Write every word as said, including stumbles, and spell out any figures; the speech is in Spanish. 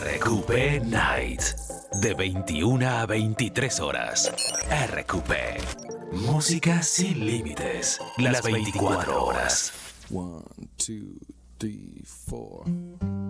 R Q P Night. De veintiuna a veintitrés horas. R Q P. Música sin límites. Las veinticuatro horas. One, two, three, four.